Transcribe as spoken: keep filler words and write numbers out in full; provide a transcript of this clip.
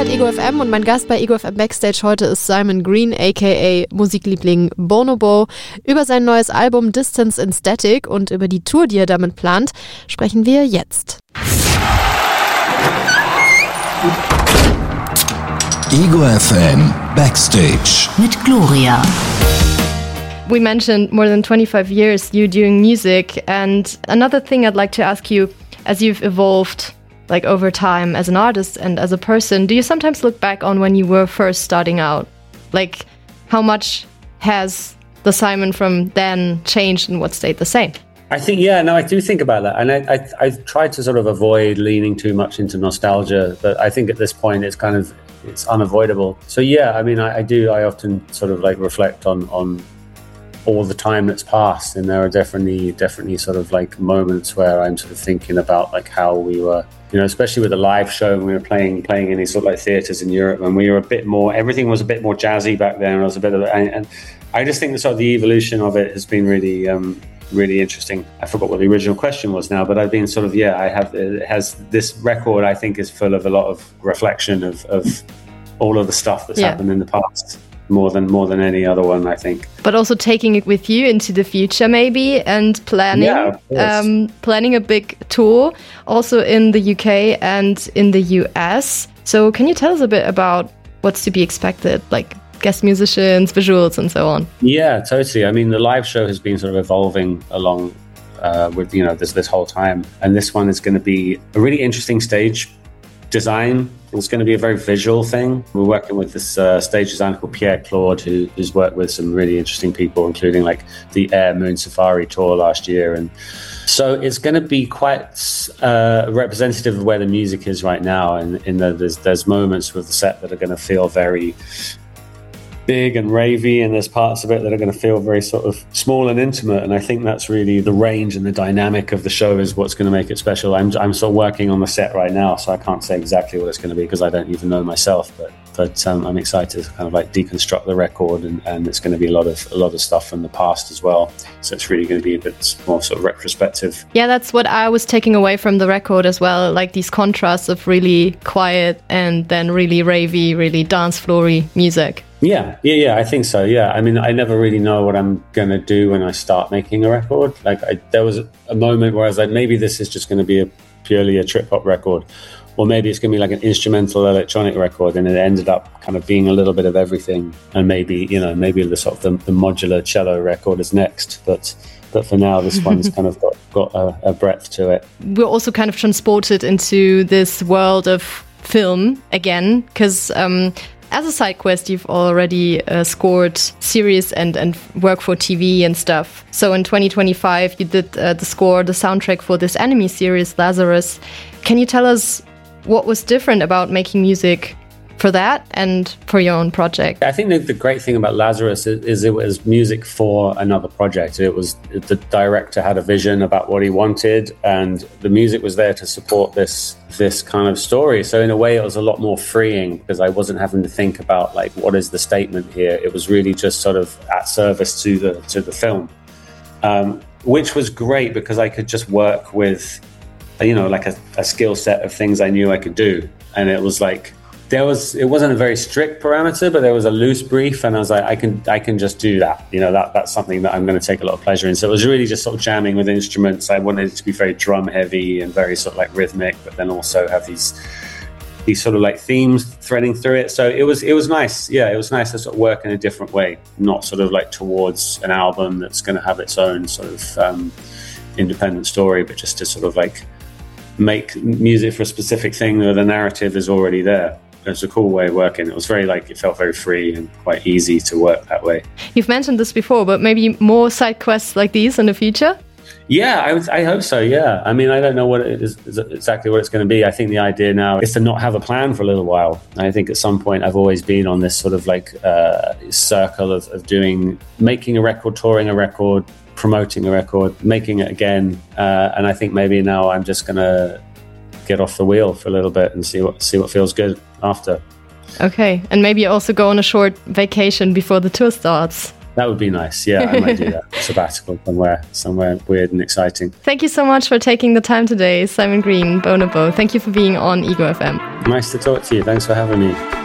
hört Ego F M und mein Gast bei Ego F M Backstage heute ist Simon Green, aka Musikliebling Bonobo. Über sein neues Album Distance in Static und über die Tour, die er damit plant, sprechen wir jetzt. Ego F M Backstage mit Gloria. We mentioned more than twenty-five years you doing music, and another thing I'd like to ask you, as you've evolved like over time as an artist and as a person, do you sometimes look back on when you were first starting out? Like, how much has the Simon from then changed and what stayed the same? I think, yeah, no, I do think about that. And I, I, I've tried to sort of avoid leaning too much into nostalgia, but I think at this point it's kind of, it's unavoidable. So yeah, I mean, I, I do, I often sort of like reflect on, on all the time that's passed. And there are definitely, definitely sort of like moments where I'm sort of thinking about like how we were, you know, especially with the live show when we were playing, playing in these sort of like theatres in Europe, and we were a bit more, everything was a bit more jazzy back then. It was a bit of, and, and I just think that sort of the evolution of it has been really, um, really interesting. I forgot what the original question was now, but I've been sort of, yeah, I have, it has, this record I think is full of a lot of reflection of, of all of the stuff that's yeah. happened in the past, more than, more than any other one, I think. But also taking it with you into the future maybe, and planning, yeah, um, planning a big tour also in the U K and in the U S. So can you tell us a bit about what's to be expected, like guest musicians, visuals, and so on? Yeah, totally. I mean, the live show has been sort of evolving along uh, with, you know, this this whole time. And this one is going to be a really interesting stage design. It's going to be a very visual thing. We're working with this uh, stage designer called Pierre Claude, who, who's worked with some really interesting people, including like the Air Moon Safari tour last year. And so it's going to be quite uh, representative of where the music is right now. And in the, there's, there's moments with the set that are going to feel very big and ravey, and there's parts of it that are going to feel very sort of small and intimate. And I think that's really the range and the dynamic of the show is what's going to make it special. I'm I'm still working on the set right now, so I can't say exactly what it's going to be because I don't even know myself. But but um, I'm excited to kind of like deconstruct the record, and, and it's going to be a lot of a lot of stuff from the past as well. So it's really going to be a bit more sort of retrospective. Yeah, that's what I was taking away from the record as well, like these contrasts of really quiet and then really ravey, really dance floory music. Yeah, yeah, yeah, I think so, yeah. I mean, I never really know what I'm going to do when I start making a record. Like, I, there was a moment where I was like, maybe this is just going to be a purely a trip-hop record, or maybe it's going to be like an instrumental electronic record, and it ended up kind of being a little bit of everything. And maybe, you know, maybe the sort of the, the modular cello record is next, but but for now, this one's kind of got, got a, a breadth to it. We're also kind of transported into this world of film again, because um, as a side quest, you've already uh, scored series and, and work for T V and stuff. So in twenty twenty-five, you did uh, the score, the soundtrack for this anime series, Lazarus. Can you tell us what was different about making music for that and for your own project? I think that the great thing about Lazarus is, is it was music for another project. It was the director had a vision about what he wanted, and the music was there to support this this kind of story. So in a way, it was a lot more freeing because I wasn't having to think about like what is the statement here. It was really just sort of at service to the to the film, um, which was great because I could just work with, you know, like a, a skill set of things I knew I could do, and it was like. There was, it wasn't a very strict parameter, but there was a loose brief, and I was like, I can, I can just do that. You know, that that's something that I'm going to take a lot of pleasure in. So it was really just sort of jamming with instruments. I wanted it to be very drum heavy and very sort of like rhythmic, but then also have these, these sort of like themes threading through it. So it was, it was nice. Yeah, it was nice to sort of work in a different way, not sort of like towards an album that's going to have its own sort of um, independent story, but just to sort of like make music for a specific thing where the narrative is already there. It was a cool way of working. It was very like, it felt very free and quite easy to work that way. You've mentioned this before, but maybe more side quests like these in the future? Yeah, I would, I hope so, yeah. I mean, I don't know what it is, exactly what it's going to be. I think the idea now is to not have a plan for a little while. I think at some point I've always been on this sort of like uh, circle of, of doing, making a record, touring a record, promoting a record, making it again. Uh, and I think maybe now I'm just going to get off the wheel for a little bit and see what see what feels good after. Okay, and maybe also go on a short vacation before the tour starts. That would be nice. Yeah, I might do that. Sabbatical somewhere, somewhere weird and exciting. Thank you so much for taking the time today, Simon Green, Bonobo. Thank you for being on Ego F M. Nice to talk to you. Thanks for having me.